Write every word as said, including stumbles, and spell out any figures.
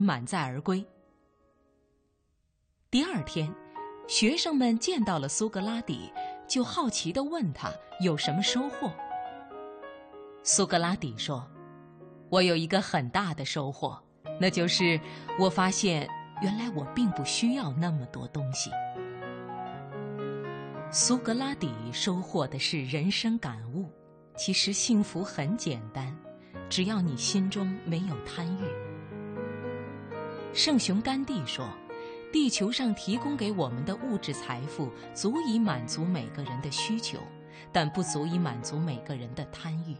满载而归。第二天，学生们见到了苏格拉底，就好奇地问他有什么收获。苏格拉底说：“我有一个很大的收获，那就是我发现原来我并不需要那么多东西。”苏格拉底收获的是人生感悟，其实幸福很简单，只要你心中没有贪欲。圣雄甘地说，地球上提供给我们的物质财富足以满足每个人的需求，但不足以满足每个人的贪欲。